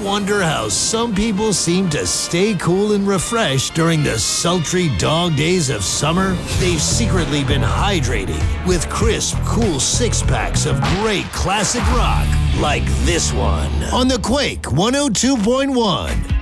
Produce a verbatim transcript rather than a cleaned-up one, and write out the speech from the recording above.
wonder how some people seem to stay cool and refreshed during the sultry dog days of summer? They've secretly been hydrating with crisp, cool six-packs of great classic rock like this one on the Quake one oh two point one.